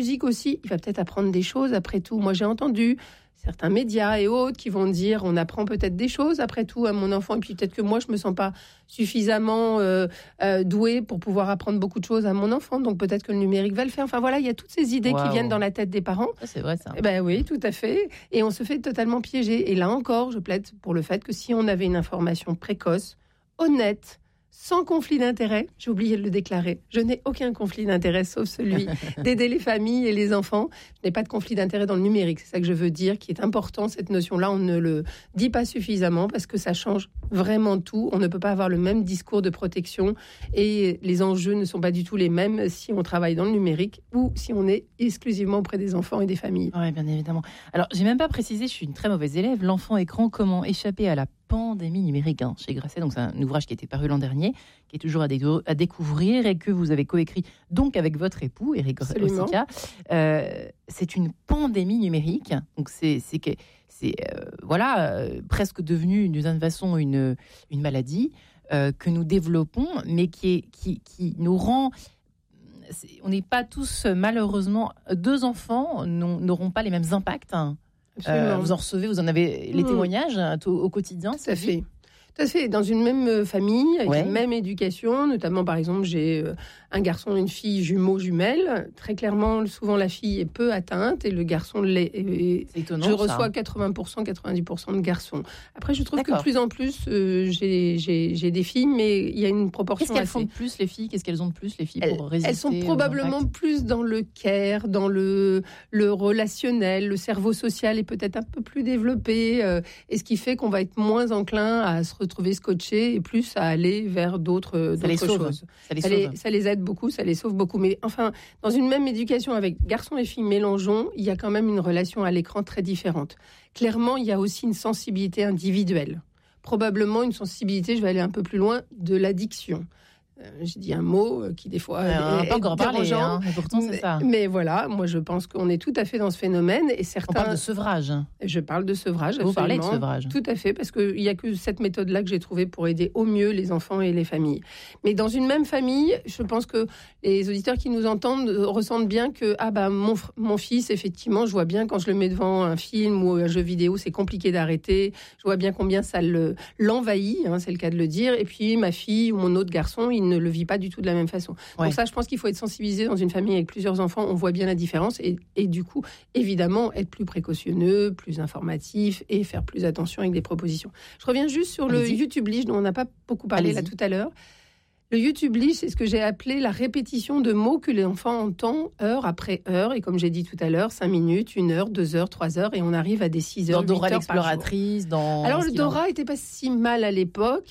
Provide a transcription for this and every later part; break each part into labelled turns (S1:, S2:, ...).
S1: musique aussi, il va peut-être apprendre des choses après tout. Moi, j'ai entendu certains médias et autres qui vont dire on apprend peut-être des choses après tout à mon enfant, et puis peut-être que moi, je me sens pas suffisamment douée pour pouvoir apprendre beaucoup de choses à mon enfant, donc peut-être que le numérique va le faire. Enfin voilà, il y a toutes ces idées qui viennent dans la tête des parents.
S2: Ça, c'est vrai, ça.
S1: Ben oui, tout à fait. Et on se fait totalement piéger. Et là encore, je plaide pour le fait que si on avait une information précoce, honnête, sans conflit d'intérêt, j'ai oublié de le déclarer, je n'ai aucun conflit d'intérêt sauf celui d'aider les familles et les enfants. Je n'ai pas de conflit d'intérêt dans le numérique, c'est ça que je veux dire, qui est important, cette notion-là, on ne le dit pas suffisamment parce que ça change vraiment tout. On ne peut pas avoir le même discours de protection et les enjeux ne sont pas du tout les mêmes si on travaille dans le numérique ou si on est exclusivement auprès des enfants et des familles.
S2: Oui, bien évidemment. Alors, j'ai même pas précisé, je suis une très mauvaise élève, l'enfant écran, comment échapper à la pandémie numérique chez Grasset. Donc, c'est un ouvrage qui a été paru l'an dernier, qui est toujours à découvrir et que vous avez coécrit donc avec votre époux, Éric Rosica. C'est une pandémie numérique. Donc, c'est presque devenu d'une certaine façon une maladie que nous développons, mais qui nous rend... On n'est pas tous, malheureusement, deux enfants n'auront pas les mêmes impacts. Vous en recevez, vous en avez les témoignages au quotidien.
S1: Ça fait. Tout à fait. Dans une même famille, avec une même éducation, notamment par exemple, j'ai un garçon et une fille jumeaux, jumelles. Très clairement, souvent la fille est peu atteinte et le garçon l'est.
S2: C'est étonnant.
S1: Je reçois 80%, 90% de garçons. Après, je trouve que de plus en plus, j'ai des filles, mais il y a une proportion.
S2: Qu'est-ce qu'elles font de plus, les filles ? Qu'est-ce qu'elles ont de plus, les filles, pour résister ?
S1: Elles sont probablement plus dans le care, dans le relationnel. Le cerveau social est peut-être un peu plus développé, et ce qui fait qu'on va être moins enclin à se retrouver scotché et plus à aller vers d'autres choses. Ça les aide beaucoup, ça les sauve beaucoup. Mais enfin, dans une même éducation avec garçons et filles mélangeons, il y a quand même une relation à l'écran très différente. Clairement, il y a aussi une sensibilité individuelle. Probablement une sensibilité, je vais aller un peu plus loin, de l'addiction. J'ai dit un mot qui des fois
S2: est dérangeant, et pourtant c'est ça.
S1: Mais voilà, moi je pense qu'on est tout à fait dans ce phénomène et certains.
S2: On parle de sevrage.
S1: Je parle de sevrage.
S2: Vous parlez de sevrage.
S1: Tout à fait, parce qu'il n'y a que cette méthode-là que j'ai trouvée pour aider au mieux les enfants et les familles. Mais dans une même famille, je pense que les auditeurs qui nous entendent ressentent bien que mon fils, effectivement, je vois bien quand je le mets devant un film ou un jeu vidéo, c'est compliqué d'arrêter. Je vois bien combien ça l'envahit, c'est le cas de le dire. Et puis ma fille ou mon autre garçon, il ne le vit pas du tout de la même façon. Pour ça, je pense qu'il faut être sensibilisé dans une famille avec plusieurs enfants. On voit bien la différence et du coup, évidemment, être plus précautionneux, plus informatif et faire plus attention avec des propositions. Je reviens juste sur le YouTube-liche dont on n'a pas beaucoup parlé là tout à l'heure. Le YouTube-liche, c'est ce que j'ai appelé la répétition de mots que l'enfant entend heure après heure. Et comme j'ai dit tout à l'heure, 5 minutes, 1 heure, 2 heures, 3 heures. Et on arrive à des 6 heures, 8 heures par jour. Dans Dora l'exploratrice, Alors, le Dora n'était pas si mal à l'époque.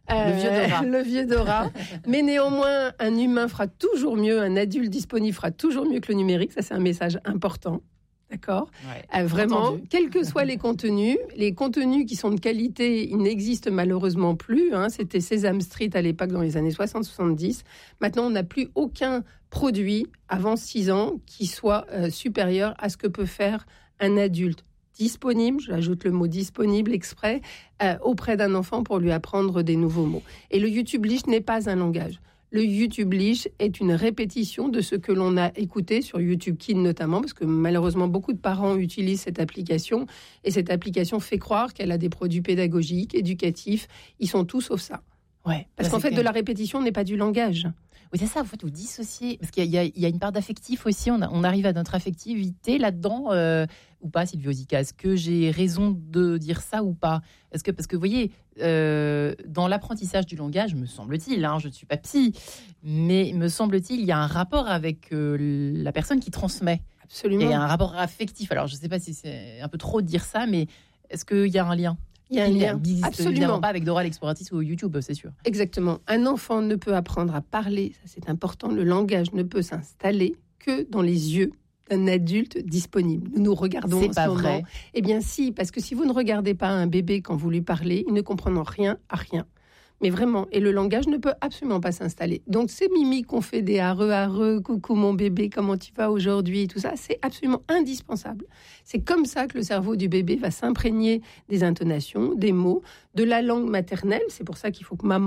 S1: Le vieux Dora. Mais néanmoins, un humain fera toujours mieux, un adulte disponible fera toujours mieux que le numérique. Ça, c'est un message important. D'accord ? Vraiment, entendu. Quels que soient les contenus qui sont de qualité, ils n'existent malheureusement plus. C'était Sesame Street à l'époque dans les années 60-70. Maintenant, on n'a plus aucun produit avant 6 ans qui soit supérieur à ce que peut faire un adulte disponible, j'ajoute le mot disponible exprès, auprès d'un enfant pour lui apprendre des nouveaux mots. Et le YouTube-liche n'est pas un langage. Le YouTube-liche est une répétition de ce que l'on a écouté sur YouTube Kids notamment, parce que malheureusement, beaucoup de parents utilisent cette application, et cette application fait croire qu'elle a des produits pédagogiques, éducatifs. Ils sont tout sauf ça. Parce qu'en fait, de la répétition n'est pas du langage.
S2: Oui, c'est ça, en fait, vous dissociez. Parce qu'il y a une part d'affectif aussi, on arrive à notre affectivité là-dedans, ou pas, Sylvie Rosica. Est-ce que j'ai raison de dire ça ou pas ? Parce que vous voyez, dans l'apprentissage du langage, me semble-t-il, je ne suis pas psy, mais me semble-t-il, il y a un rapport avec la personne qui transmet.
S1: Absolument.
S2: Et un rapport affectif. Alors, je ne sais pas si c'est un peu trop de dire ça, mais est-ce qu'il y a un lien ?
S1: Il y a un lien, absolument.
S2: Pas avec Dora l'exploratrice ou YouTube, c'est sûr.
S1: Exactement. Un enfant ne peut apprendre à parler, ça c'est important. Le langage ne peut s'installer que dans les yeux d'un adulte disponible. Nous nous regardons
S2: en ce moment. C'est pas vrai.
S1: Eh bien si, parce que si vous ne regardez pas un bébé quand vous lui parlez, il ne comprend rien à rien. Mais vraiment, et le langage ne peut absolument pas s'installer. Donc ces mimiques qu'on fait des areux, coucou mon bébé, comment tu vas aujourd'hui, tout ça, c'est absolument indispensable. C'est comme ça que le cerveau du bébé va s'imprégner des intonations, des mots, de la langue maternelle. C'est pour ça qu'il faut que maman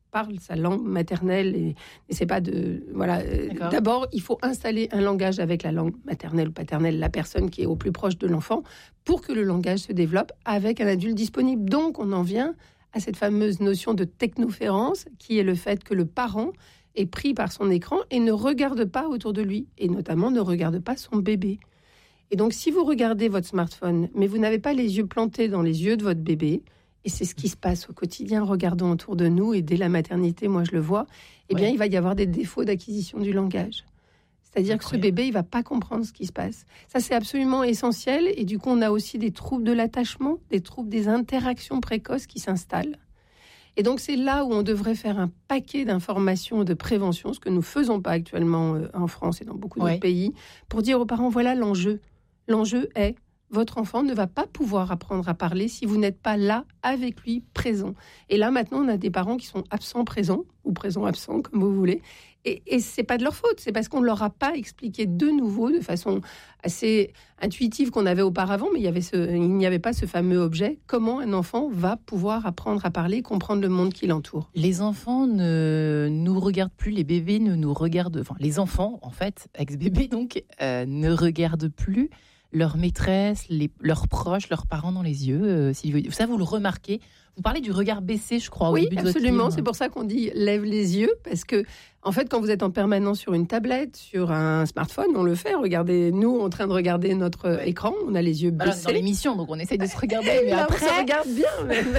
S1: parle sa langue maternelle et c'est pas de voilà. D'abord, il faut installer un langage avec la langue maternelle ou paternelle, la personne qui est au plus proche de l'enfant, pour que le langage se développe avec un adulte disponible. Donc, on en vient à cette fameuse notion de technoférence, qui est le fait que le parent est pris par son écran et ne regarde pas autour de lui, et notamment ne regarde pas son bébé. Et donc, si vous regardez votre smartphone, mais vous n'avez pas les yeux plantés dans les yeux de votre bébé, et c'est ce qui se passe au quotidien, regardons autour de nous, et dès la maternité, moi je le vois, eh bien, il va y avoir des défauts d'acquisition du langage. C'est-à-dire que ce bébé, il ne va pas comprendre ce qui se passe. Ça, c'est absolument essentiel. Et du coup, on a aussi des troubles de l'attachement, des troubles des interactions précoces qui s'installent. Et donc, c'est là où on devrait faire un paquet d'informations de prévention, ce que nous ne faisons pas actuellement en France et dans beaucoup d'autres pays, pour dire aux parents, voilà l'enjeu. L'enjeu est, votre enfant ne va pas pouvoir apprendre à parler si vous n'êtes pas là, avec lui, présent. Et là, maintenant, on a des parents qui sont absents-présents, ou présents-absents, comme vous voulez. Et ce n'est pas de leur faute, c'est parce qu'on ne leur a pas expliqué de nouveau, de façon assez intuitive qu'on avait auparavant, mais il n'y avait pas ce fameux objet, comment un enfant va pouvoir apprendre à parler, comprendre le monde qui l'entoure.
S2: Les enfants ne nous regardent plus, les bébés ne nous regardent... Enfin, les enfants, en fait, ex-bébés donc, ne regardent plus leur maîtresse, leurs proches, leurs parents dans les yeux. Ça, vous le remarquez. Vous parlez du regard baissé, je crois, au début de votre livre. Oui,
S1: absolument. C'est pour ça qu'on dit « lève les yeux », parce que, en fait, quand vous êtes en permanence sur une tablette, sur un smartphone, on le fait. Regardez, nous, en train de regarder notre écran, on a les yeux baissés.
S2: Dans l'émission, donc on essaye de se regarder, mais
S1: là,
S2: après...
S1: on se regarde bien, même.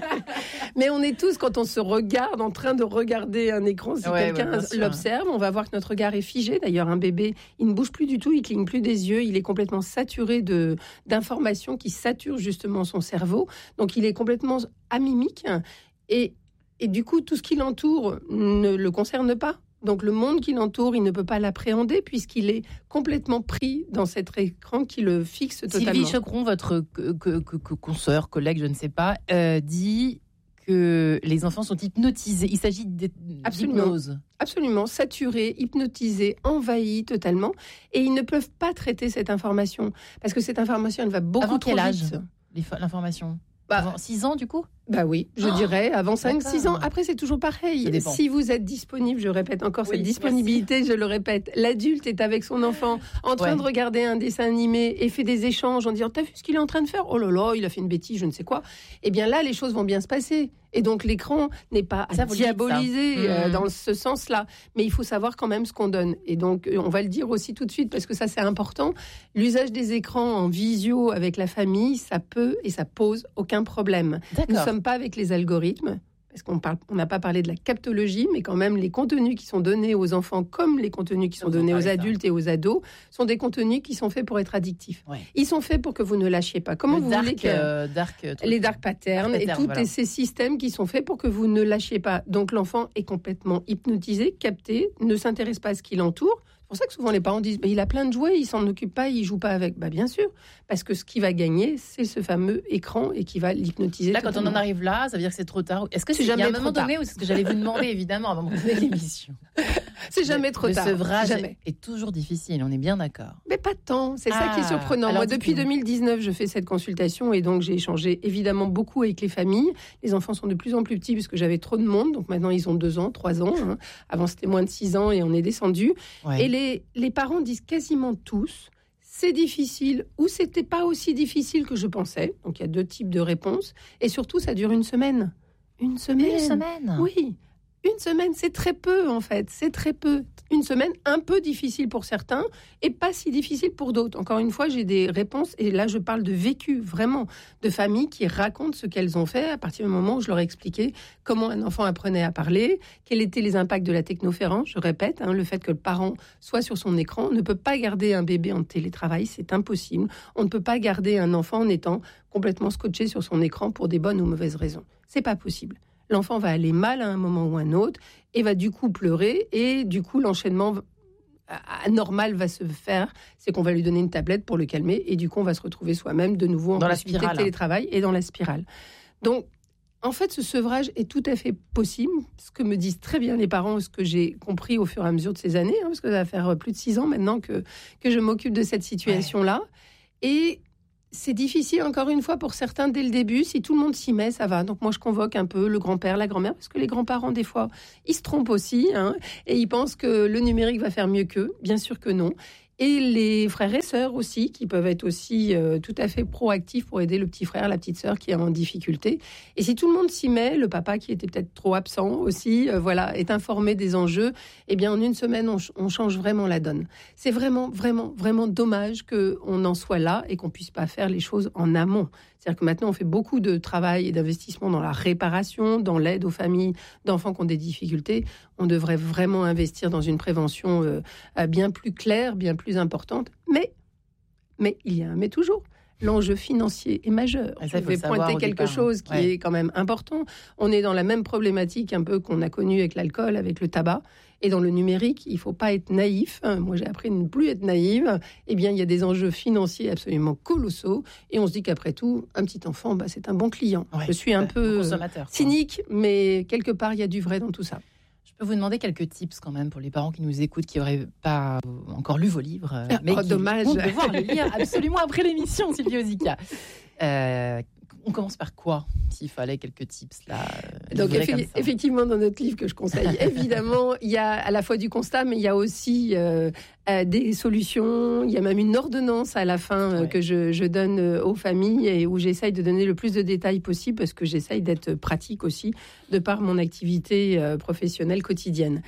S1: Mais on est tous, quand on se regarde, en train de regarder un écran, si quelqu'un l'observe, on va voir que notre regard est figé. D'ailleurs, un bébé, il ne bouge plus du tout, il cligne plus des yeux, il est complètement saturé d'informations qui saturent justement son cerveau. Donc, il est complètement amimique. Et du coup, tout ce qui l'entoure ne le concerne pas. Donc, le monde qui l'entoure, il ne peut pas l'appréhender puisqu'il est complètement pris dans cet écran qui le fixe totalement.
S2: Sylvie Chocron, votre consoeur, collègue, je ne sais pas, dit que les enfants sont hypnotisés. Il s'agit d'hypnose.
S1: Absolument, saturés, hypnotisés, envahis totalement. Et ils ne peuvent pas traiter cette information parce que cette information, elle va beaucoup trop vite.
S2: Avant quel âge, l'information ? Avant 6 ans, du coup ?
S1: Bah oui, je dirais avant 5-6 ans. Après, c'est toujours pareil. Si vous êtes disponible, je répète encore cette disponibilité, merci. Je le répète, l'adulte est avec son enfant en train de regarder un dessin animé et fait des échanges en disant « T'as vu ce qu'il est en train de faire ? Oh là là, il a fait une bêtise, je ne sais quoi. » Eh bien là, les choses vont bien se passer. Et donc, l'écran n'est pas diabolisé dans ce sens-là. Mais il faut savoir quand même ce qu'on donne. Et donc, on va le dire aussi tout de suite, parce que ça, c'est important. L'usage des écrans en visio avec la famille, ça peut et ça pose aucun problème. Nous ne sommes pas avec les algorithmes, parce qu'on n'a pas parlé de la captologie, mais quand même, les contenus qui sont donnés aux enfants, comme les contenus qui sont donnés aux adultes et aux ados, sont des contenus qui sont faits pour être addictifs. Ouais. Ils sont faits pour que vous ne lâchiez pas. Comment vous voulez que... les dark patterns et tous ces systèmes qui sont faits pour que vous ne lâchiez pas. Donc, l'enfant est complètement hypnotisé, capté, ne s'intéresse pas à ce qui l'entoure. C'est pour ça que souvent les parents disent il a plein de jouets, il s'en occupe pas, il joue pas avec. Bien sûr, parce que ce qui va gagner, c'est ce fameux écran et qui va l'hypnotiser.
S2: Là, totalement. Quand on en arrive là, ça veut dire que c'est trop tard. Est-ce que c'est jamais un moment donné, ou c'est ce que j'allais vous demander évidemment avant de commencer l'émission.
S1: C'est jamais trop tard.
S2: Le sevrage est toujours difficile, on est bien d'accord.
S1: Mais pas tant, c'est ça qui est surprenant. Alors, moi, depuis 2019, je fais cette consultation et donc j'ai échangé évidemment beaucoup avec les familles. Les enfants sont de plus en plus petits puisque j'avais trop de monde, donc maintenant ils ont 2 ans, 3 ans. Avant c'était moins de 6 ans et on est descendu. Ouais. Et les parents disent quasiment tous, c'est difficile ou c'était pas aussi difficile que je pensais. Donc il y a 2 types de réponses. Et surtout, ça dure 1 semaine. 1 semaine.
S2: 1 semaine.
S1: Oui. 1 semaine, c'est très peu en fait, c'est très peu. 1 semaine, un peu difficile pour certains et pas si difficile pour d'autres. Encore une fois, j'ai des réponses et là je parle de vécu, vraiment, de familles qui racontent ce qu'elles ont fait à partir du moment où je leur ai expliqué comment un enfant apprenait à parler, quels étaient les impacts de la technoférence. Je répète, le fait que le parent soit sur son écran, on ne peut pas garder un bébé en télétravail, c'est impossible. On ne peut pas garder un enfant en étant complètement scotché sur son écran pour des bonnes ou mauvaises raisons. C'est pas possible. L'enfant va aller mal à un moment ou à un autre et va du coup pleurer et du coup l'enchaînement anormal va se faire, c'est qu'on va lui donner une tablette pour le calmer et du coup on va se retrouver soi-même de nouveau en possibilité de télétravail et dans la spirale. Donc en fait ce sevrage est tout à fait possible, ce que me disent très bien les parents, ce que j'ai compris au fur et à mesure de ces années, parce que ça va faire plus de 6 ans maintenant que je m'occupe de cette situation-là. Et c'est difficile, encore une fois, pour certains dès le début. Si tout le monde s'y met, ça va. Donc moi, je convoque un peu le grand-père, la grand-mère, parce que les grands-parents, des fois, ils se trompent aussi, et ils pensent que le numérique va faire mieux qu'eux. Bien sûr que non. Et les frères et sœurs aussi, qui peuvent être aussi tout à fait proactifs pour aider le petit frère, la petite sœur qui est en difficulté. Et si tout le monde s'y met, le papa qui était peut-être trop absent aussi, est informé des enjeux, eh bien en une semaine, on change vraiment la donne. C'est vraiment, vraiment, vraiment dommage qu'on en soit là et qu'on puisse pas faire les choses en amont. C'est-à-dire que maintenant, on fait beaucoup de travail et d'investissement dans la réparation, dans l'aide aux familles d'enfants qui ont des difficultés. On devrait vraiment investir dans une prévention bien plus claire, bien plus importante. Mais il y a un mais toujours. L'enjeu financier est majeur. Je vais pointer quelque chose qui est quand même important. On est dans la même problématique un peu qu'on a connue avec l'alcool, avec le tabac. Et dans le numérique, il ne faut pas être naïf. Moi, j'ai appris à ne plus être naïve. Eh bien, il y a des enjeux financiers absolument colossaux. Et on se dit qu'après tout, un petit enfant, c'est un bon client. Ouais, je suis un peu cynique, mais quelque part, il y a du vrai dans tout ça.
S2: Je peux vous demander quelques tips quand même pour les parents qui nous écoutent, qui n'auraient pas encore lu vos livres, mais qui
S1: dommage.
S2: vont devoir les lire absolument après l'émission, Sylvie Osica. On commence par quoi, s'il fallait quelques tips là?
S1: Donc effectivement, dans notre livre que je conseille, évidemment, il y a à la fois du constat, mais il y a aussi des solutions. Il y a même une ordonnance à la fin que je donne aux familles et où j'essaye de donner le plus de détails possible parce que j'essaye d'être pratique aussi de par mon activité professionnelle quotidienne.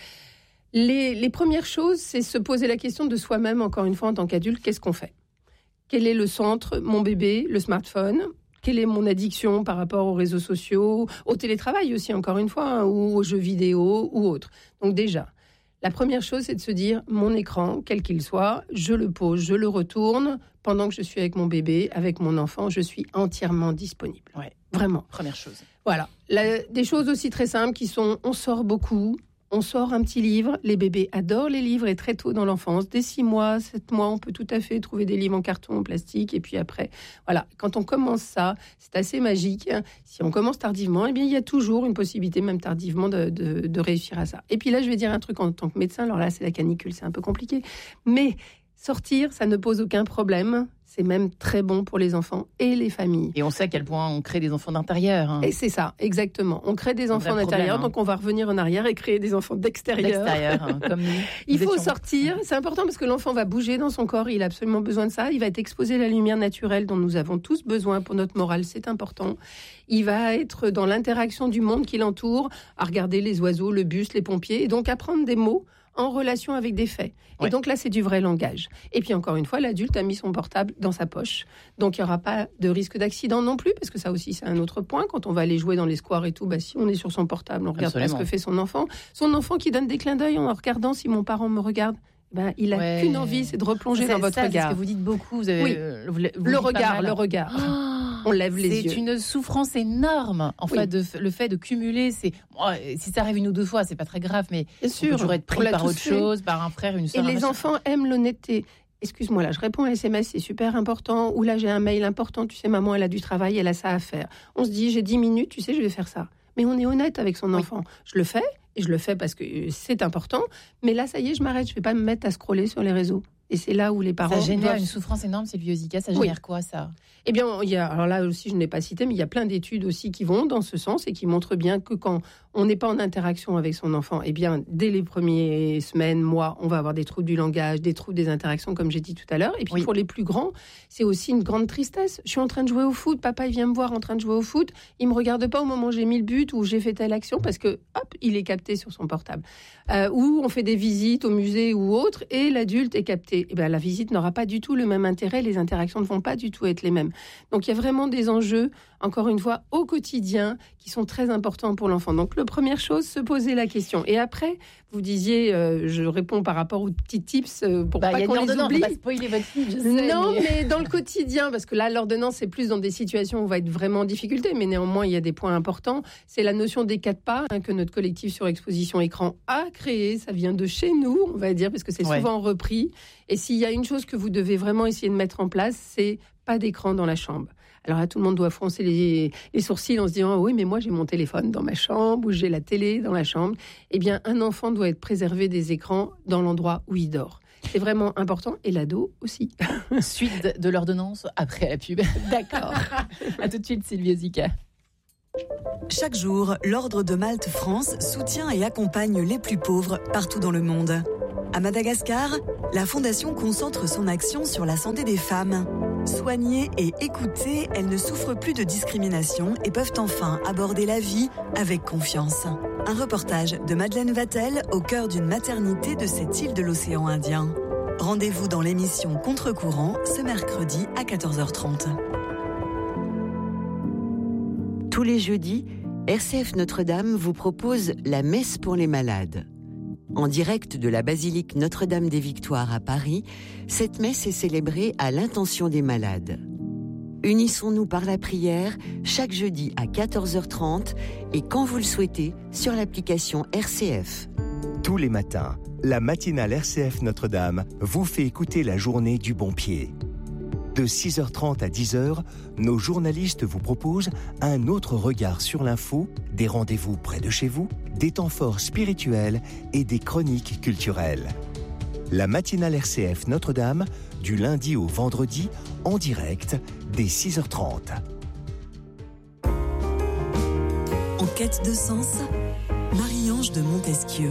S1: Les premières choses, c'est se poser la question de soi-même, encore une fois, en tant qu'adulte, qu'est-ce qu'on fait? Quel est le centre? Mon bébé, le smartphone? Quelle est mon addiction par rapport aux réseaux sociaux, au télétravail aussi, encore une fois, ou aux jeux vidéo ou autres. Donc déjà, la première chose, c'est de se dire, mon écran, quel qu'il soit, je le pose, je le retourne. Pendant que je suis avec mon bébé, avec mon enfant, je suis entièrement disponible.
S2: Ouais.
S1: Vraiment.
S2: Première chose.
S1: Voilà. Des choses aussi très simples qui sont, on sort beaucoup. On sort un petit livre, les bébés adorent les livres et très tôt dans l'enfance, dès 6 mois, 7 mois, on peut tout à fait trouver des livres en carton, en plastique et puis après, voilà, quand on commence ça, c'est assez magique. Si on commence tardivement, eh bien, il y a toujours une possibilité, même tardivement, de réussir à ça. Et puis là, je vais dire un truc en tant que médecin, alors là, c'est la canicule, c'est un peu compliqué, mais sortir, ça ne pose aucun problème. C'est même très bon pour les enfants et les familles.
S2: Et on sait à quel point on crée des enfants d'intérieur.
S1: Et c'est ça, exactement. On crée des enfants d'intérieur, donc on va revenir en arrière et créer des enfants d'extérieur.
S2: Comme nous.
S1: Il faut sortir, c'est important parce que l'enfant va bouger dans son corps, il a absolument besoin de ça. Il va être exposé à la lumière naturelle dont nous avons tous besoin pour notre morale, c'est important. Il va être dans l'interaction du monde qui l'entoure, à regarder les oiseaux, le bus, les pompiers, et donc apprendre des mots en relation avec des faits. Et donc là, c'est du vrai langage. Et puis encore une fois, l'adulte a mis son portable dans sa poche. Donc il n'y aura pas de risque d'accident non plus, parce que ça aussi, c'est un autre point. Quand on va aller jouer dans les squares et tout, si on est sur son portable, on regarde pas ce que fait son enfant. Son enfant qui donne des clins d'œil en regardant si mon parent me regarde. Il n'a qu'une envie, c'est de replonger dans votre regard.
S2: C'est ce que vous dites beaucoup. Vous avez,
S1: le regard. On lève les yeux.
S2: C'est une souffrance énorme. En fait, le fait de cumuler, si ça arrive une ou deux fois, c'est pas très grave, mais bien sûr, on peut toujours être pris par autre chose, par un frère, une sœur.
S1: Et les enfants aiment l'honnêteté. Excuse-moi, là, je réponds à SMS, c'est super important. Ou là, j'ai un mail important. Tu sais, maman, elle a du travail, elle a ça à faire. On se dit, j'ai 10 minutes, tu sais, je vais faire ça. Mais on est honnête avec son enfant. Je le fais. Et je le fais parce que c'est important. Mais là, ça y est, je m'arrête. Je ne vais pas me mettre à scroller sur les réseaux. Et c'est là où les parents...
S2: Ça génère une souffrance énorme, Sylvie Osica. Ça génère quoi, ça?
S1: Eh bien, alors là aussi, je n'ai pas cité, mais il y a plein d'études aussi qui vont dans ce sens et qui montrent bien que quand on n'est pas en interaction avec son enfant, eh bien, dès les premières semaines, mois, on va avoir des troubles du langage, des troubles des interactions, comme j'ai dit tout à l'heure. Et puis, pour les plus grands, c'est aussi une grande tristesse. Je suis en train de jouer au foot. Papa, il vient me voir en train de jouer au foot. Il me regarde pas au moment où j'ai mis le but ou j'ai fait telle action parce que, hop, il est capté sur son portable. Ou on fait des visites au musée ou autre et l'adulte est capté. Eh bien, la visite n'aura pas du tout le même intérêt. Les interactions ne vont pas du tout être les mêmes. Donc, il y a vraiment des enjeux, encore une fois, au quotidien, qui sont très importants pour l'enfant. Donc, la première chose, se poser la question. Et après, vous disiez, je réponds par rapport aux petits tips pour pas qu'on les oublie.
S2: Pas spoiler votre fille, je sais.
S1: Non, mais dans le quotidien, parce que là, l'ordonnance, c'est plus dans des situations où on va être vraiment en difficulté, mais néanmoins, il y a des points importants. C'est la notion des 4 pas que notre collectif sur exposition écran a créé. Ça vient de chez nous, on va dire, parce que c'est souvent repris. Et s'il y a une chose que vous devez vraiment essayer de mettre en place, c'est pas d'écran dans la chambre. Alors là, tout le monde doit froncer les sourcils en se disant « Oui, mais moi, j'ai mon téléphone dans ma chambre ou j'ai la télé dans la chambre. » Eh bien, un enfant doit être préservé des écrans dans l'endroit où il dort. C'est vraiment important, et l'ado aussi.
S2: Suite de l'ordonnance après la pub.
S1: D'accord.
S2: À tout de suite, Sylvie Ozika.
S3: Chaque jour, l'Ordre de Malte France soutient et accompagne les plus pauvres partout dans le monde. À Madagascar, la Fondation concentre son action sur la santé des femmes. Soignées et écoutées, elles ne souffrent plus de discrimination et peuvent enfin aborder la vie avec confiance. Un reportage de Madeleine Vatel au cœur d'une maternité de cette île de l'océan Indien. Rendez-vous dans l'émission Contre-courant ce mercredi à 14h30.
S4: Tous les jeudis, RCF Notre-Dame vous propose la messe pour les malades. En direct de la basilique Notre-Dame des Victoires à Paris, cette messe est célébrée à l'intention des malades. Unissons-nous par la prière chaque jeudi à 14h30 et quand vous le souhaitez sur l'application RCF.
S5: Tous les matins, la matinale RCF Notre-Dame vous fait écouter la journée du bon pied. De 6h30 à 10h, nos journalistes vous proposent un autre regard sur l'info, des rendez-vous près de chez vous, des temps forts spirituels et des chroniques culturelles. La matinale RCF Notre-Dame, du lundi au vendredi, en direct, dès 6h30.
S3: En quête de sens, Marie-Ange de Montesquieu.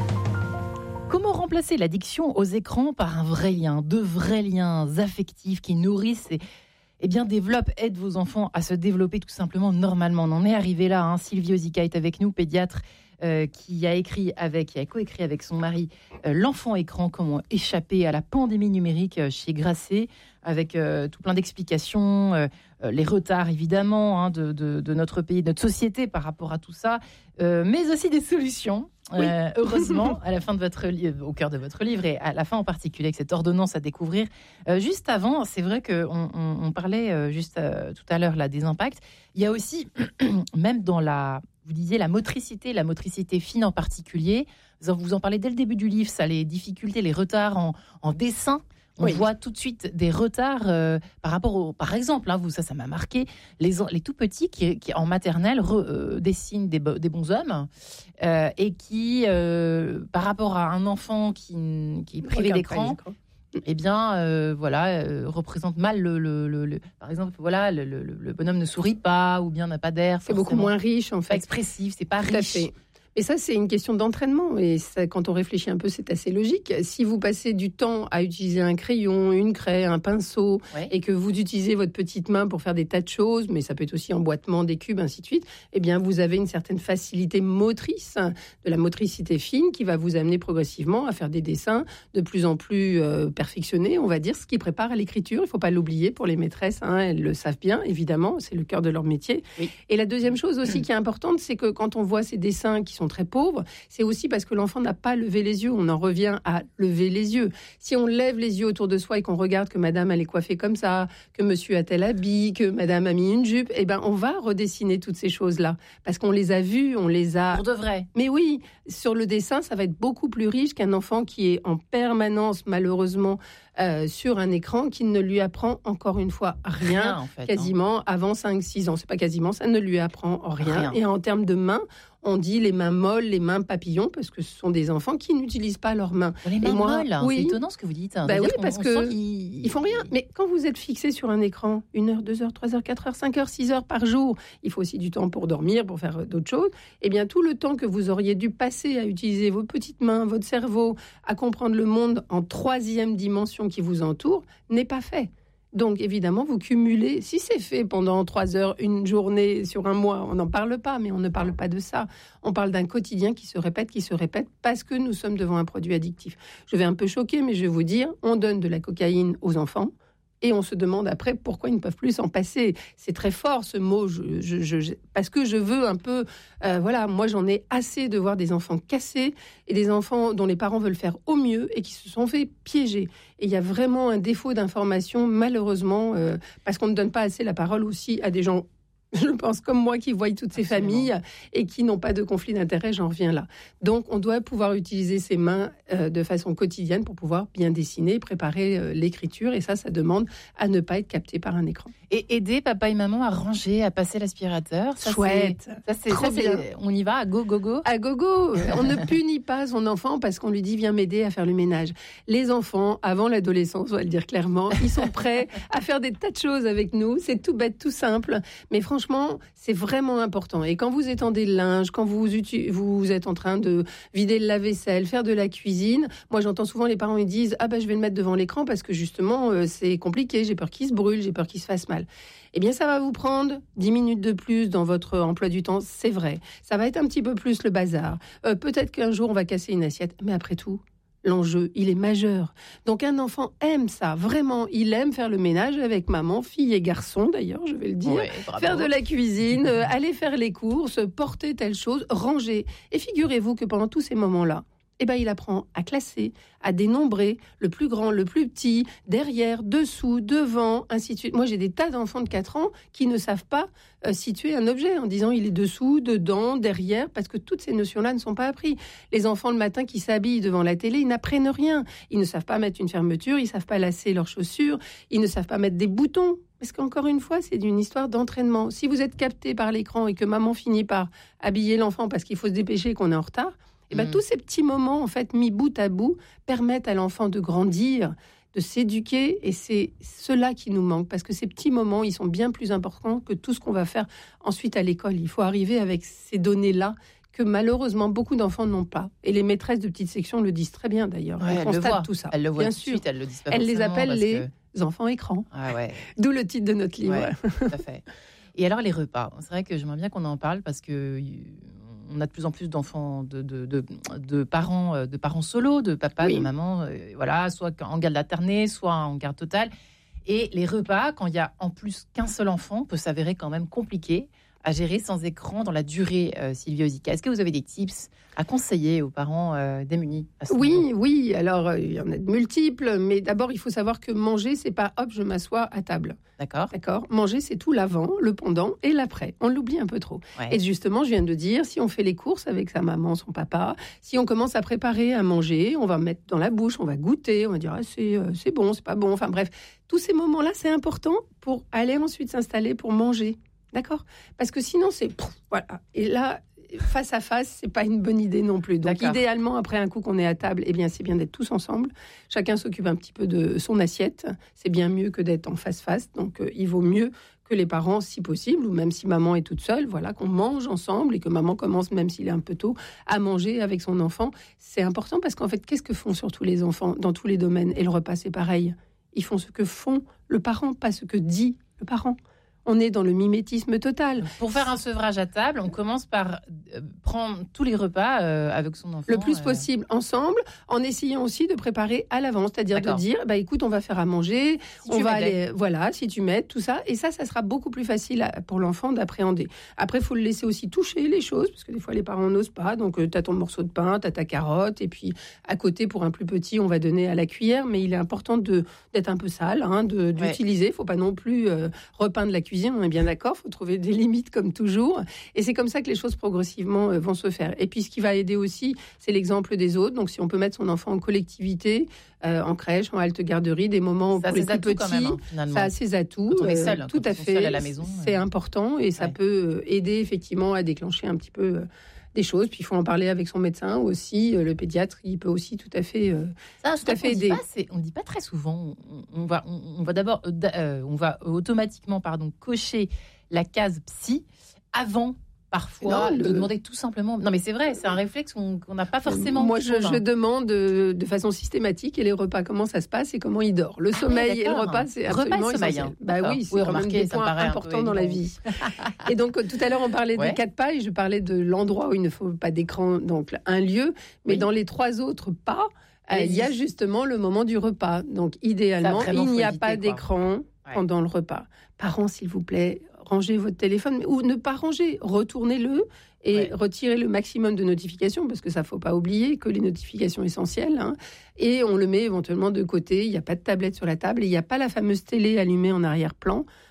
S2: Comment remplacer l'addiction aux écrans par un vrai lien, de vrais liens affectifs qui nourrissent et bien développent, aident vos enfants à se développer tout simplement normalement. On en est arrivé là. Sylvie Ozika est avec nous, pédiatre, qui a coécrit avec son mari L'enfant écran, comment échapper à la pandémie numérique chez Grasset, avec tout plein d'explications, les retards évidemment de notre pays, de notre société par rapport à tout ça, mais aussi des solutions. Oui. Heureusement, à la fin de votre au cœur de votre livre et à la fin en particulier avec cette ordonnance à découvrir. Juste avant, c'est vrai qu'on parlait tout à l'heure là des impacts. Il y a aussi, même dans vous disiez la motricité fine en particulier. Vous en parlez dès le début du livre, ça, les difficultés, les retards en dessin. On voit tout de suite des retards par rapport par exemple, ça m'a marqué, les tout petits qui en maternelle dessinent des bonshommes et qui, par rapport à un enfant qui est privé d'écran, eh bien, représente mal par exemple, le bonhomme ne sourit pas ou bien n'a pas d'air.
S1: C'est beaucoup moins riche, en fait.
S2: Pas expressif, c'est pas riche.
S1: Et ça, c'est une question d'entraînement. Et ça, quand on réfléchit un peu, c'est assez logique. Si vous passez du temps à utiliser un crayon, une craie, un pinceau, et que vous utilisez votre petite main pour faire des tas de choses, mais ça peut être aussi emboîtement, des cubes, ainsi de suite, eh bien, vous avez une certaine facilité motrice, de la motricité fine, qui va vous amener progressivement à faire des dessins de plus en plus perfectionnés, on va dire, ce qui prépare à l'écriture. Il ne faut pas l'oublier pour les maîtresses. Elles le savent bien, évidemment. C'est le cœur de leur métier. Oui. Et la deuxième chose aussi qui est importante, c'est que quand on voit ces dessins qui sont très pauvres, c'est aussi parce que l'enfant n'a pas levé les yeux. On en revient à lever les yeux. Si on lève les yeux autour de soi et qu'on regarde que madame elle est coiffée comme ça, que monsieur a tel habit, que madame a mis une jupe, eh ben on va redessiner toutes ces choses-là parce qu'on les a vues, on les a...
S2: Pour de vrai.
S1: Mais oui, sur le dessin, ça va être beaucoup plus riche qu'un enfant qui est en permanence, malheureusement, sur un écran qui ne lui apprend encore une fois rien en fait, quasiment avant 5-6 ans. C'est pas quasiment, ça ne lui apprend rien. Et en termes de mains, on dit les mains molles, les mains papillons, parce que ce sont des enfants qui n'utilisent pas leurs mains.
S2: Les mains molles, c'est étonnant ce que vous dites.
S1: Oui, parce qu'ils font rien. Mais quand vous êtes fixé sur un écran, 1 heure, 2 heures, 3 heures, 4 heures, 5 heures, 6 heures par jour, il faut aussi du temps pour dormir, pour faire d'autres choses, eh bien tout le temps que vous auriez dû passer à utiliser vos petites mains, votre cerveau, à comprendre le monde en 3e dimension qui vous entoure, n'est pas fait. Donc, évidemment, vous cumulez. Si c'est fait pendant 3 heures, une journée, sur un mois, on n'en parle pas, mais on ne parle pas de ça. On parle d'un quotidien qui se répète, parce que nous sommes devant un produit addictif. Je vais un peu choquer, mais je vais vous dire, on donne de la cocaïne aux enfants et on se demande après pourquoi ils ne peuvent plus s'en passer. C'est très fort, ce mot, parce que je veux un peu... moi, j'en ai assez de voir des enfants cassés et des enfants dont les parents veulent faire au mieux et qui se sont fait piéger. Et il y a vraiment un défaut d'information, malheureusement, parce qu'on ne donne pas assez la parole aussi à des gens Je pense comme moi qui voient toutes ces familles et qui n'ont pas de conflit d'intérêt, j'en reviens là. Donc, on doit pouvoir utiliser ses mains de façon quotidienne pour pouvoir bien dessiner, préparer l'écriture. Et ça demande à ne pas être capté par un écran.
S2: Et aider papa et maman à ranger, à passer l'aspirateur.
S1: Chouette.
S2: C'est on y va, à go.
S1: À gogo. On ne punit pas son enfant parce qu'on lui dit viens m'aider à faire le ménage. Les enfants, avant l'adolescence, on va le dire clairement, ils sont prêts à faire des tas de choses avec nous. C'est tout bête, tout simple. Mais franchement, c'est vraiment important. Et quand vous étendez le linge, quand vous êtes en train de vider le lave-vaisselle, faire de la cuisine, moi j'entends souvent les parents ils disent ah ben je vais le mettre devant l'écran parce que justement c'est compliqué, j'ai peur qu'il se brûle, j'ai peur qu'il se fasse mal. Eh bien, ça va vous prendre 10 minutes de plus dans votre emploi du temps, c'est vrai. Ça va être un petit peu plus le bazar. Peut-être qu'un jour, on va casser une assiette, mais après tout, l'enjeu, il est majeur. Donc, un enfant aime ça, vraiment. Il aime faire le ménage avec maman, fille et garçon, d'ailleurs, je vais le dire. Ouais, faire de la cuisine, aller faire les courses, porter telle chose, ranger. Et figurez-vous que pendant tous ces moments-là, il apprend à classer, à dénombrer le plus grand, le plus petit, derrière, dessous, devant, ainsi de suite. Moi, j'ai des tas d'enfants de 4 ans qui ne savent pas situer un objet en disant il est dessous, dedans, derrière, parce que toutes ces notions-là ne sont pas apprises. Les enfants, le matin, qui s'habillent devant la télé, ils n'apprennent rien. Ils ne savent pas mettre une fermeture, ils ne savent pas lasser leurs chaussures, ils ne savent pas mettre des boutons. Parce qu'encore une fois, c'est une histoire d'entraînement. Si vous êtes capté par l'écran et que maman finit par habiller l'enfant parce qu'il faut se dépêcher, qu'on est en retard, tous ces petits moments, en fait, mis bout à bout, permettent à l'enfant de grandir, de s'éduquer, et c'est cela qui nous manque, parce que ces petits moments, ils sont bien plus importants que tout ce qu'on va faire ensuite à l'école. Il faut arriver avec ces données-là que malheureusement beaucoup d'enfants n'ont pas. Et les maîtresses de petites sections le disent très bien d'ailleurs.
S2: Ouais,
S1: elles constatent tout ça.
S2: Elles le voient
S1: bien
S2: tout de
S1: sûr.
S2: Suite, elles le disent pas.
S1: Elles les appellent les enfants écrans.
S2: Ah ouais.
S1: D'où le titre de notre livre.
S2: Ouais, tout à fait. Et alors les repas, c'est vrai que j'aimerais bien qu'on en parle parce que on a de plus en plus d'enfants, de parents solos, de papa, de maman, soit en garde alternée, soit en garde totale. Et les repas, quand il y a en plus qu'un seul enfant, peut s'avérer quand même compliqué à gérer sans écran dans la durée, Sylvie Ozika. Est-ce que vous avez des tips à conseiller aux parents démunis à ce niveau ?
S1: Oui. Alors, il y en a de multiples, mais d'abord, il faut savoir que manger, c'est pas hop, je m'assois à table. D'accord. Manger, c'est tout l'avant, le pendant et l'après. On l'oublie un peu trop. Ouais. Et justement, je viens de dire, si on fait les courses avec sa maman, son papa, si on commence à préparer à manger, on va mettre dans la bouche, on va goûter, on va dire c'est bon, c'est pas bon. Enfin bref, tous ces moments-là, c'est important pour aller ensuite s'installer pour manger. D'accord ? Parce que sinon, c'est... Voilà. Et là, face à face, c'est pas une bonne idée non plus. Donc, idéalement, après un coup qu'on est à table, c'est bien d'être tous ensemble. Chacun s'occupe un petit peu de son assiette. C'est bien mieux que d'être en face-face. Donc, il vaut mieux que les parents, si possible, ou même si maman est toute seule, qu'on mange ensemble et que maman commence, même s'il est un peu tôt, à manger avec son enfant. C'est important parce qu'en fait, qu'est-ce que font surtout les enfants dans tous les domaines ? Et le repas, c'est pareil. Ils font ce que font le parent, pas ce que dit le parent. On est dans le mimétisme total.
S2: Pour faire un sevrage à table, on commence par prendre tous les repas avec son enfant.
S1: Le plus possible ensemble, en essayant aussi de préparer à l'avance. C'est-à-dire de dire, écoute, on va faire à manger, on va aller, si tu m'aides, tout ça. Et ça sera beaucoup plus facile pour l'enfant d'appréhender. Après, il faut le laisser aussi toucher les choses, parce que des fois, les parents n'osent pas. Donc, tu as ton morceau de pain, tu as ta carotte, et puis à côté, pour un plus petit, on va donner à la cuillère. Mais il est important d'être un peu sale, d'utiliser. Il ne faut pas non plus repeindre la cuisine. On est bien d'accord, il faut trouver des limites comme toujours. Et c'est comme ça que les choses progressivement vont se faire. Et puis ce qui va aider aussi, c'est l'exemple des autres. Donc si on peut mettre son enfant en collectivité, en crèche, en halte garderie, des moments pour les plus petits, ça a ses atouts.
S2: Quand on est seul,
S1: tout à fait,
S2: à la maison,
S1: c'est important et ça peut aider effectivement à déclencher un petit peu des choses. Puis il faut en parler avec son médecin aussi, le pédiatre, il peut aussi tout à fait aider.
S2: On ne dit pas très souvent. On va d'abord, on va automatiquement cocher la case psy avant. Parfois, de demander tout simplement... Non, mais c'est vrai, c'est un réflexe qu'on n'a pas forcément...
S1: Moi, je demande de façon systématique et les repas, comment ça se passe et comment il dort. Le sommeil et le repas, c'est absolument essentiel. Oui, c'est quand même des points importants dans la vie. Et donc, tout à l'heure, on parlait des 4 pas et je parlais de l'endroit où il ne faut pas d'écran, donc un lieu. Mais dans les 3 autres pas, il y a justement le moment du repas. Donc, idéalement, il n'y a pas d'écran pendant le repas. Parents, s'il vous plaît... Rangez votre téléphone ou ne pas ranger, retournez-le et retirez le maximum de notifications parce que ça, faut pas oublier que les notifications essentielles. Et on le met éventuellement de côté. Il n'y a pas de tablette sur la table et il n'y a pas la fameuse télé allumée en arrière-plan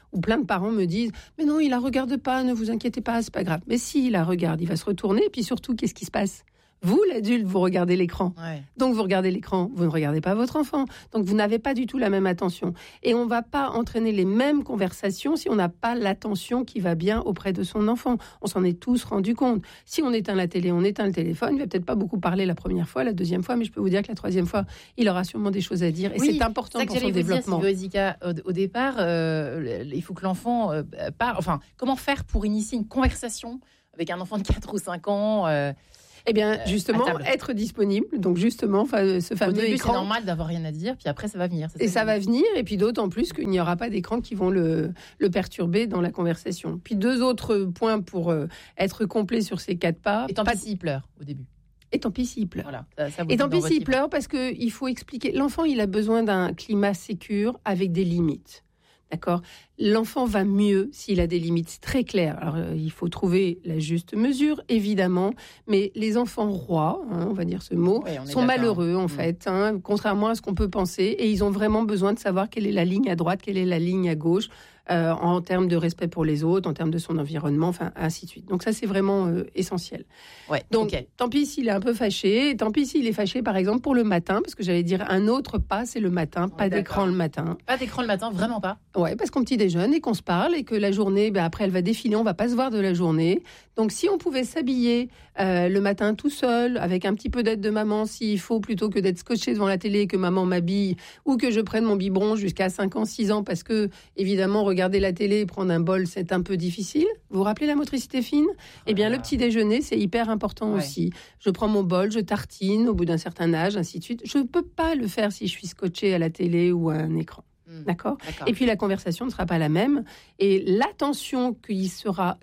S1: où plein de parents me disent « Mais non, il la regarde pas, ne vous inquiétez pas, c'est pas grave. » Mais si, il la regarde, il va se retourner. Et puis surtout, qu'est-ce qui se passe ? Vous, l'adulte, vous regardez l'écran.
S2: Ouais.
S1: Donc, vous regardez l'écran, vous ne regardez pas votre enfant. Donc, vous n'avez pas du tout la même attention. Et on ne va pas entraîner les mêmes conversations si on n'a pas l'attention qui va bien auprès de son enfant. On s'en est tous rendu compte. Si on éteint la télé, on éteint le téléphone, il ne va peut-être pas beaucoup parler la première fois, la deuxième fois, mais je peux vous dire que la troisième fois, il aura sûrement des choses à dire. Et c'est important pour son développement.
S2: Dire, Zika, au départ, il faut que l'enfant parle. Enfin, comment faire pour initier une conversation avec un enfant de 4 ou 5 ans
S1: Eh bien, justement, être disponible. Donc, justement, ce fameux
S2: Au début,
S1: écran.
S2: c'est normal d'avoir rien à dire, puis après, ça va venir.
S1: Ça va venir, et puis d'autant plus qu'il n'y aura pas d'écran qui vont le perturber dans la conversation. Puis 2 autres points pour être complet sur ces 4 pas.
S2: Et tant pis s'il pleure au début.
S1: Et tant pis s'il pleure.
S2: Voilà, ça
S1: et tant pis s'il pleure, parce qu'il faut expliquer. L'enfant, il a besoin d'un climat sécure avec des limites. D'accord ? L'enfant va mieux s'il a des limites très claires. Alors, il faut trouver la juste mesure, évidemment, mais les enfants rois, on va dire ce mot, sont malheureux, en fait, contrairement à ce qu'on peut penser, et ils ont vraiment besoin de savoir quelle est la ligne à droite, quelle est la ligne à gauche, en termes de respect pour les autres, en termes de son environnement, enfin, ainsi de suite. Donc ça, c'est vraiment essentiel.
S2: Ouais,
S1: donc, tant pis s'il est un peu fâché, tant pis s'il est fâché, par exemple, pour le matin, parce que j'allais dire un autre pas, c'est le matin, pas d'écran le matin.
S2: Pas d'écran le matin, vraiment pas.
S1: Ouais, parce qu'on petit déjeune et qu'on se parle et que la journée, après, elle va défiler, on va pas se voir de la journée. Donc, si on pouvait s'habiller le matin tout seul, avec un petit peu d'aide de maman, s'il faut, plutôt que d'être scotché devant la télé et que maman m'habille, ou que je prenne mon biberon jusqu'à 5 ans, 6 ans, parce que, évidemment, regarder la télé et prendre un bol, c'est un peu difficile. Vous vous rappelez la motricité fine ? Eh bien, le petit déjeuner, c'est hyper important aussi. Je prends mon bol, je tartine au bout d'un certain âge, ainsi de suite. Je ne peux pas le faire si je suis scotché à la télé ou à un écran. D'accord. Et puis, la conversation ne sera pas la même. Et l'attention qui sera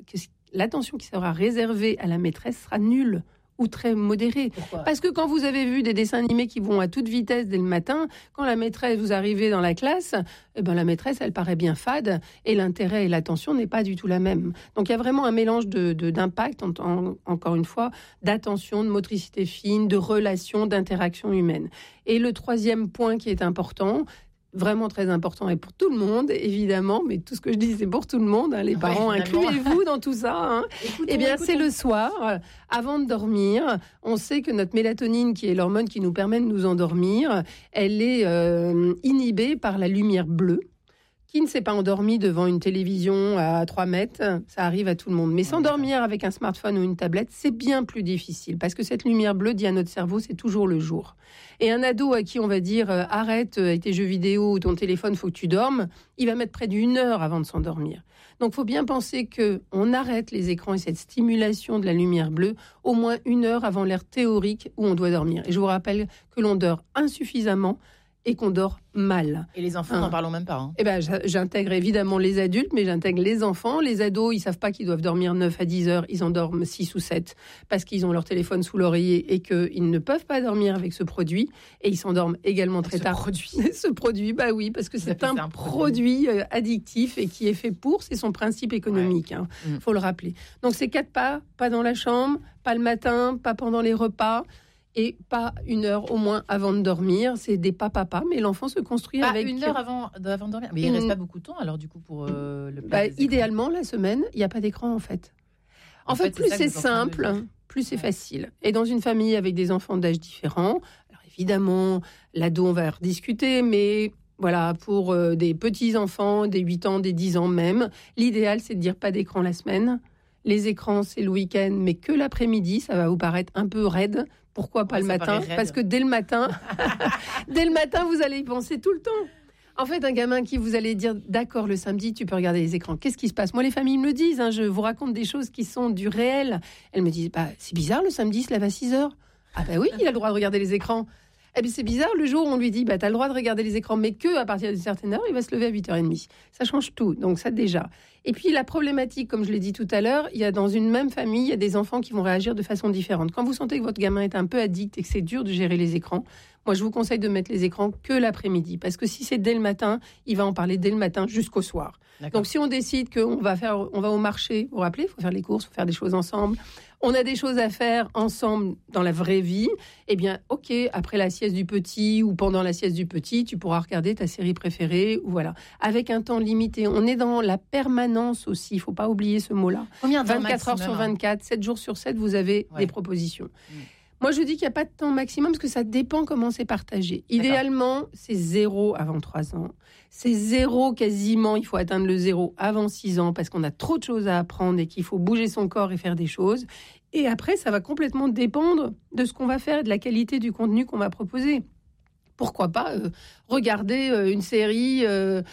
S1: réservée à la maîtresse sera nulle ou très modérée.
S2: Pourquoi ?
S1: Parce que quand vous avez vu des dessins animés qui vont à toute vitesse dès le matin, quand la maîtresse, vous arrivez dans la classe, la maîtresse, elle paraît bien fade et l'intérêt et l'attention n'est pas du tout la même. Donc, il y a vraiment un mélange d'impact, encore une fois, d'attention, de motricité fine, de relations, d'interaction humaine. Et le troisième point qui est important, vraiment très important et pour tout le monde, évidemment, mais tout ce que je dis, c'est pour tout le monde, les parents, incluez-vous dans tout ça. Écoutons. C'est le soir, avant de dormir. On sait que notre mélatonine, qui est l'hormone qui nous permet de nous endormir, elle est inhibée par la lumière bleue. Qui ne s'est pas endormi devant une télévision à 3 mètres, ça arrive à tout le monde. Mais s'endormir avec un smartphone ou une tablette, c'est bien plus difficile parce que cette lumière bleue dit à notre cerveau, c'est toujours le jour. Et un ado à qui on va dire arrête avec tes jeux vidéo ou ton téléphone, faut que tu dormes, il va mettre près d'1 heure avant de s'endormir. Donc, il faut bien penser qu'on arrête les écrans et cette stimulation de la lumière bleue au moins 1 heure avant l'heure théorique où on doit dormir. Et je vous rappelle que l'on dort insuffisamment et qu'on dort mal.
S2: Et les enfants, n'en parlons même pas.
S1: J'intègre évidemment les adultes, mais j'intègre les enfants. Les ados, ils savent pas qu'ils doivent dormir 9 à 10 heures. Ils en dorment 6 ou 7 parce qu'ils ont leur téléphone sous l'oreiller et qu'ils ne peuvent pas dormir avec ce produit. Et ils s'endorment également très tard. Ce produit, oui, parce que c'est un produit addictif et qui est fait pour. C'est son principe économique. Faut le rappeler. Donc, c'est 4 pas dans la chambre, pas le matin, pas pendant les repas. Et pas 1 heure au moins avant de dormir. C'est des pas, mais l'enfant se construit avec...
S2: 1 heure avant de dormir. Mais il ne reste pas beaucoup de temps, alors, du coup, pour le plat des
S1: idéalement, la semaine, il n'y a pas d'écran, en fait. En fait, plus c'est simple, plus c'est facile. Et dans une famille avec des enfants d'âge différents, alors évidemment, l'ado, on va rediscuter, mais... Voilà, pour des petits-enfants, des 8 ans, des 10 ans même, l'idéal, c'est de dire pas d'écran la semaine. Les écrans, c'est le week-end, mais que l'après-midi, ça va vous paraître un peu raide. Pourquoi pas le matin ? Parce que dès le matin, vous allez y penser tout le temps. En fait, un gamin qui vous allez dire, d'accord, le samedi, tu peux regarder les écrans. Qu'est-ce qui se passe ? Moi, les familles me le disent. Je vous raconte des choses qui sont du réel. Elles me disent, c'est bizarre, le samedi, il se lève à 6 heures. Ah oui, il a le droit de regarder les écrans. Eh bien, c'est bizarre, le jour où on lui dit, t'as le droit de regarder les écrans, mais que à partir d'une certaine heure, il va se lever à 8h30. Ça change tout, donc ça déjà. Et puis, la problématique, comme je l'ai dit tout à l'heure, il y a dans une même famille, il y a des enfants qui vont réagir de façon différente. Quand vous sentez que votre gamin est un peu addict et que c'est dur de gérer les écrans, moi je vous conseille de mettre les écrans que l'après-midi, parce que si c'est dès le matin, il va en parler dès le matin jusqu'au soir.
S2: D'accord.
S1: Donc si on décide qu'on va au marché, vous vous rappelez, il faut faire les courses, il faut faire des choses ensemble. On a des choses à faire ensemble dans la vraie vie. Eh bien, ok, après la sieste du petit ou pendant la sieste du petit, tu pourras regarder ta série préférée, ou voilà, avec un temps limité. On est dans la permanence aussi. Il faut pas oublier ce mot-là.
S2: Combien de temps
S1: 24 heures sur 24, 7 jours sur 7, vous avez
S2: Ouais.
S1: des propositions. Moi, je dis qu'il n'y a pas de temps maximum parce que ça dépend comment c'est partagé. Idéalement, c'est 0 avant 3 ans. C'est 0 quasiment, il faut atteindre le 0 avant 6 ans parce qu'on a trop de choses à apprendre et qu'il faut bouger son corps et faire des choses. Et après, ça va complètement dépendre de ce qu'on va faire et de la qualité du contenu qu'on va proposer. Pourquoi pas regarder une série,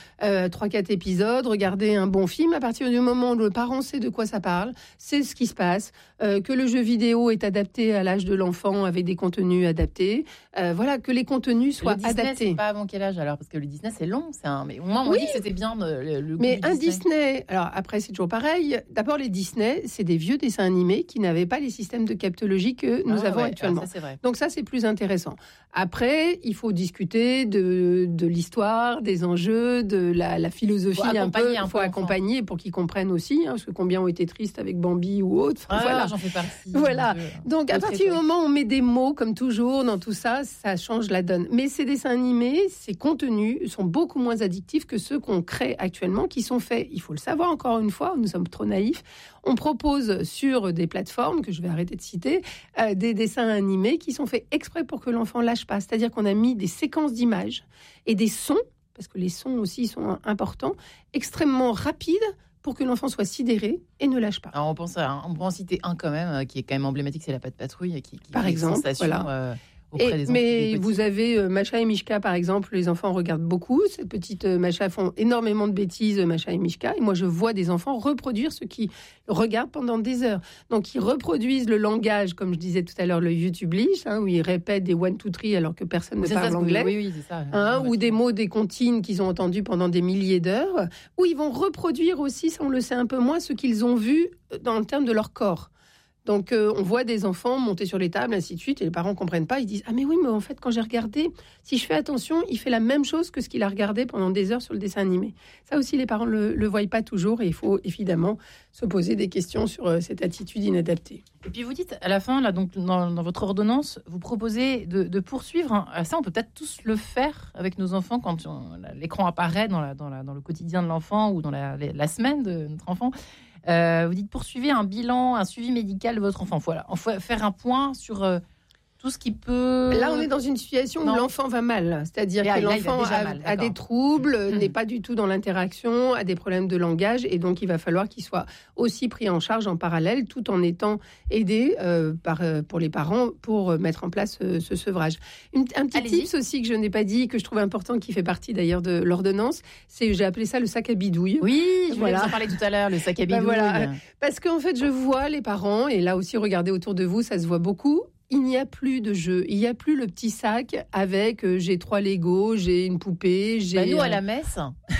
S1: 3-4 épisodes, regarder un bon film. À partir du moment où le parent sait de quoi ça parle, sait ce qui se passe, que le jeu vidéo est adapté à l'âge de l'enfant avec des contenus adaptés. Voilà, que les contenus soient
S2: le Disney,
S1: adaptés.
S2: c'est pas avant quel âge alors? Parce que le Disney, c'est long. Mais au moins, on dit que c'était bien le goût
S1: Mais
S2: du
S1: un Disney, alors après c'est toujours pareil. D'abord les Disney, c'est des vieux dessins animés qui n'avaient pas les systèmes de captologie que nous avons actuellement.
S2: Ça, c'est vrai.
S1: Donc ça c'est plus intéressant. Après, il faut discuter de l'histoire, des enjeux, de la philosophie un peu. Il faut accompagner pour qu'ils comprennent aussi, parce que combien ont été tristes avec Bambi ou autre. Voilà.
S2: J'en fais partie.
S1: Voilà. Donc, à partir du moment où on met des mots, comme toujours, dans tout ça, ça change la donne. Mais ces dessins animés, ces contenus sont beaucoup moins addictifs que ceux qu'on crée actuellement, qui sont faits, il faut le savoir encore une fois, nous sommes trop naïfs. On propose sur des plateformes, que je vais arrêter de citer, des dessins animés qui sont faits exprès pour que l'enfant lâche pas. C'est-à-dire qu'on a mis des séquences d'images et des sons, parce que les sons aussi sont importants, extrêmement rapides, pour que l'enfant soit sidéré et ne lâche pas.
S2: Alors on peut en citer un quand même, qui est quand même emblématique, c'est la Patte Patrouille, qui
S1: par exemple,
S2: voilà. Auprès des enfants.
S1: Mais vous avez Macha et Mishka, par exemple, les enfants regardent beaucoup. Ces petites Macha font énormément de bêtises, Macha et Mishka. Et moi, je vois des enfants reproduire ce qu'ils regardent pendant des heures. Donc, ils reproduisent le langage, comme je disais tout à l'heure, le YouTublish, où ils répètent des 1, 2, 3 alors que personne ne parle anglais.
S2: Oui, c'est ça.
S1: Ou des mots, des comptines qu'ils ont entendus pendant des milliers d'heures. Ou ils vont reproduire aussi, ça on le sait un peu moins, ce qu'ils ont vu dans le terme de leur corps. Donc, on voit des enfants monter sur les tables, ainsi de suite, et les parents ne comprennent pas. Ils disent « Ah mais oui, mais en fait, quand j'ai regardé, si je fais attention, il fait la même chose que ce qu'il a regardé pendant des heures sur le dessin animé. » Ça aussi, les parents ne le voient pas toujours, et il faut évidemment se poser des questions sur cette attitude inadaptée.
S2: Et puis vous dites, à la fin, là, donc, dans votre ordonnance, vous proposez de poursuivre. Ça, on peut peut-être tous le faire avec nos enfants quand l'écran apparaît dans le quotidien de l'enfant ou dans la semaine de notre enfant. Vous dites poursuivez un bilan, un suivi médical de votre enfant. Voilà, on faut faire un point sur tout ce qui peut...
S1: Là, on est dans une situation où l'enfant va mal. C'est-à-dire que l'enfant a des troubles, n'est pas du tout dans l'interaction, a des problèmes de langage, et donc il va falloir qu'il soit aussi pris en charge en parallèle, tout en étant aidé pour les parents pour mettre en place ce sevrage. Un petit tips aussi que je n'ai pas dit, que je trouve important, qui fait partie d'ailleurs de l'ordonnance, j'ai appelé ça le sac à bidouille.
S2: Oui, je voulais vous en parler tout à l'heure, le sac à bidouille.
S1: Parce qu'en fait, je vois les parents, et là aussi, regardez autour de vous, ça se voit beaucoup. Il n'y a plus de jeu. Il n'y a plus le petit sac avec j'ai 3 Legos, j'ai une poupée, j'ai...
S2: nous, à la messe,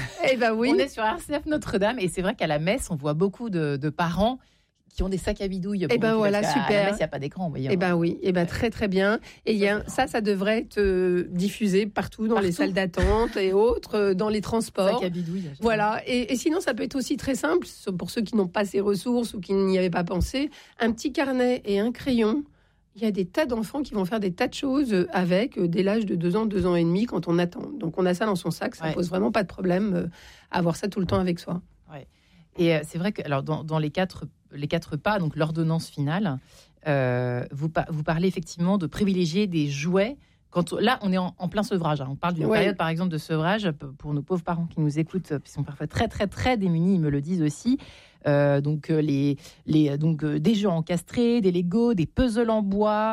S1: oui.
S2: On est sur RCF Notre-Dame, et c'est vrai qu'à la messe, on voit beaucoup de parents qui ont des sacs à bidouilles.
S1: Voilà, super.
S2: À la messe, il n'y a pas d'écran, vous voyez.
S1: Oui, très très bien. Et ça devrait être diffusé partout, dans les salles d'attente et autres, dans les transports.
S2: Sac à bidouille.
S1: Voilà. Et sinon, ça peut être aussi très simple, pour ceux qui n'ont pas ces ressources ou qui n'y avaient pas pensé, un petit carnet et un crayon. Il y a des tas d'enfants qui vont faire des tas de choses avec dès l'âge de 2 ans, 2 ans et demi quand on attend. Donc on a ça dans son sac, ça ne pose vraiment pas de problème avoir ça tout le temps avec soi.
S2: Ouais. Et c'est vrai que alors, dans les quatre pas, donc l'ordonnance finale, vous parlez effectivement de privilégier des jouets. Là, on est en plein sevrage. On parle d'une période, par exemple, de sevrage pour nos pauvres parents qui nous écoutent, qui sont parfois très, très, très démunis, ils me le disent aussi. Donc des jeux encastrés, des Legos, des puzzles en bois,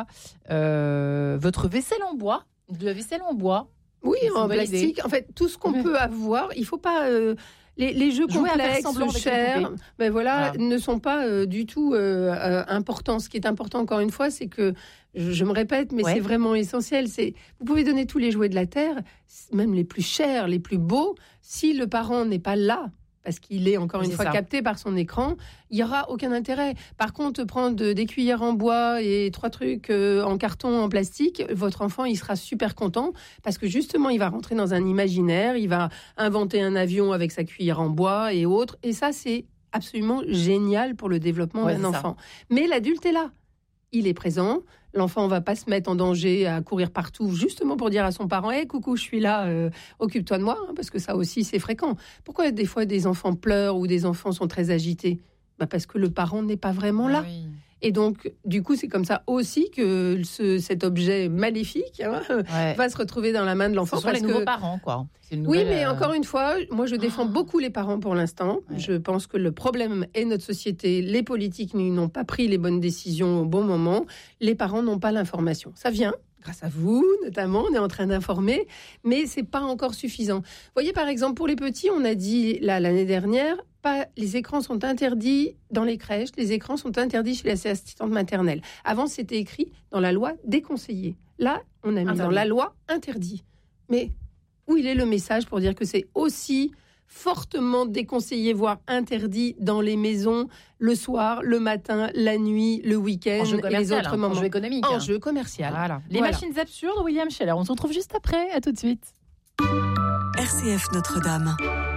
S2: votre vaisselle en bois, de la vaisselle en bois.
S1: Oui, en plastique. En fait, tout ce qu'on peut avoir, il ne faut pas... Les jeux complexes, chers, ne sont pas du tout importants. Ce qui est important, encore une fois, c'est que, je me répète, mais c'est vraiment essentiel. Vous pouvez donner tous les jouets de la Terre, même les plus chers, les plus beaux, si le parent n'est pas là, parce qu'il est encore une fois capté par son écran, il n'y aura aucun intérêt. Par contre, prendre des cuillères en bois et 3 trucs en carton, en plastique, votre enfant, il sera super content parce que justement, il va rentrer dans un imaginaire, il va inventer un avion avec sa cuillère en bois et autres. Et ça, c'est absolument génial pour le développement d'un enfant. Mais l'adulte est là. Il est présent. L'enfant ne va pas se mettre en danger à courir partout justement pour dire à son parent « Hey, coucou, je suis là, occupe-toi de moi », parce que ça aussi, c'est fréquent. Pourquoi des fois des enfants pleurent ou des enfants sont très agités ? Parce que le parent n'est pas vraiment là. Oui. Et donc, du coup, c'est comme ça aussi que cet objet maléfique va se retrouver dans la main de l'enfant.
S2: Ce sont les nouveaux parents, quoi.
S1: Oui, mais encore une fois, moi, je défends beaucoup les parents pour l'instant. Ouais. Je pense que le problème est notre société. Les politiques n'ont pas pris les bonnes décisions au bon moment. Les parents n'ont pas l'information. Ça vient. Grâce à vous, notamment, on est en train d'informer, mais c'est pas encore suffisant. Vous voyez, par exemple, pour les petits, on a dit l'année dernière, les écrans sont interdits dans les crèches, les écrans sont interdits chez les assistantes maternelles. Avant, c'était écrit dans la loi déconseillé. Là, on a mis dans la loi interdit. Mais où il est le message pour dire que c'est aussi fortement déconseillé, voire interdit dans les maisons le soir, le matin, la nuit, le week-end et les autres moments.
S2: Enjeu économique.
S1: Enjeu commercial.
S2: Voilà. Les machines absurdes, William Scheller. On se retrouve juste après. À tout de suite.
S3: RCF Notre-Dame.